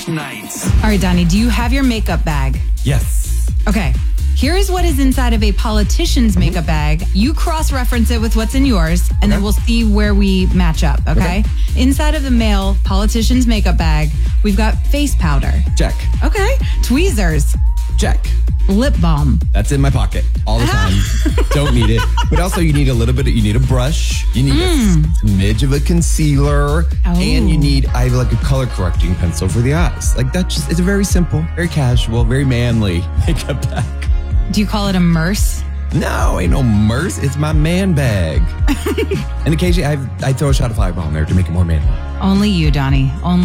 nights. All right, Donnie, do you have your makeup bag? Yes. Okay. Here is what is inside of a politician's makeup bag. You cross-reference it with what's in yours, and then we'll see where we match up, okay? Inside of the male politician's makeup bag, we've got face powder. Check. Okay. Tweezers. Check. Lip balm. That's in my pocket all the time. Don't need it. But also you need a little bit you need a brush. You need a smidge of a concealer. And you need, I have like a color correcting pencil for the eyes. Like that just, it's a very simple, very casual, very manly makeup bag. Do you call it a merce? No, ain't no merce. It's my man bag. And occasionally I throw a shot of Fireball in there to make it more manly. Only you, Donnie. Only